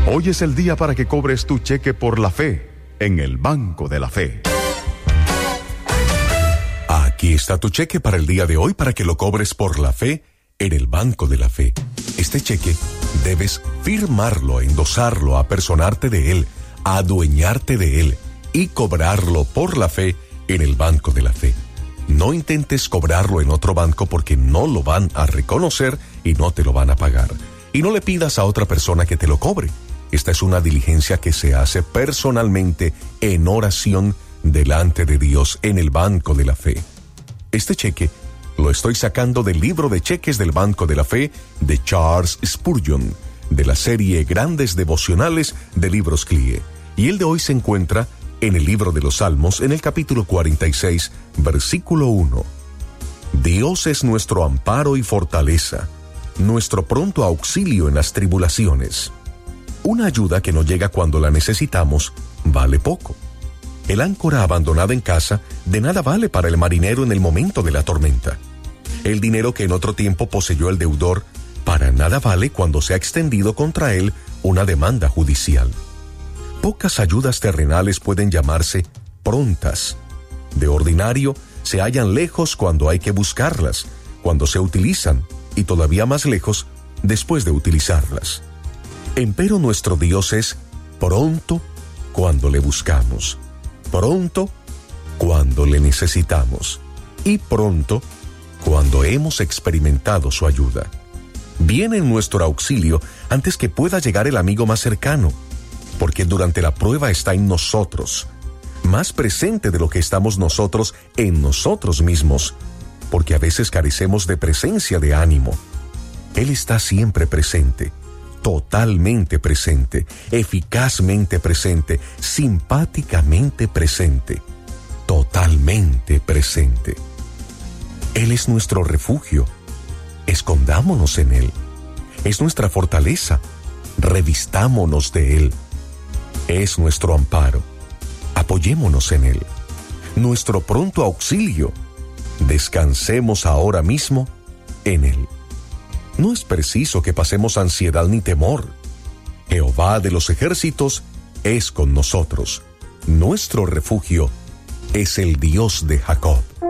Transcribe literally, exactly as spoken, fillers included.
Hoy es el día para que cobres tu cheque por la fe en el Banco de la Fe. Aquí está tu cheque para el día de hoy para que lo cobres por la fe en el Banco de la Fe. Este cheque debes firmarlo, endosarlo, apersonarte de él, adueñarte de él y cobrarlo por la fe en el Banco de la Fe. No intentes cobrarlo en otro banco porque no lo van a reconocer y no te lo van a pagar. Y no le pidas a otra persona que te lo cobre. Esta es una diligencia que se hace personalmente en oración delante de Dios en el Banco de la Fe. Este cheque lo estoy sacando del libro de cheques del Banco de la Fe de Charles Spurgeon, de la serie Grandes Devocionales de Libros C L I E. Y el de hoy se encuentra en el libro de los Salmos, en el capítulo cuarenta y seis, versículo uno. Dios es nuestro amparo y fortaleza, nuestro pronto auxilio en las tribulaciones. Una ayuda que no llega cuando la necesitamos vale poco. El áncora abandonada en casa de nada vale para el marinero en el momento de la tormenta. El dinero que en otro tiempo poseyó el deudor para nada vale cuando se ha extendido contra él una demanda judicial. Pocas ayudas terrenales pueden llamarse prontas. De ordinario, se hallan lejos cuando hay que buscarlas, cuando se utilizan, y todavía más lejos después de utilizarlas. Empero nuestro Dios es pronto cuando le buscamos, pronto cuando le necesitamos, y pronto cuando hemos experimentado su ayuda. Viene en nuestro auxilio antes que pueda llegar el amigo más cercano, porque durante la prueba está en nosotros, más presente de lo que estamos nosotros en nosotros mismos, porque a veces carecemos de presencia de ánimo. Él está siempre presente, totalmente presente, eficazmente presente, simpáticamente presente, totalmente presente. Él es nuestro refugio, escondámonos en Él. Es nuestra fortaleza, revistámonos de Él. Es nuestro amparo, apoyémonos en Él. Nuestro pronto auxilio, descansemos ahora mismo en Él. No es preciso que pasemos ansiedad ni temor. Jehová de los ejércitos es con nosotros. Nuestro refugio es el Dios de Jacob.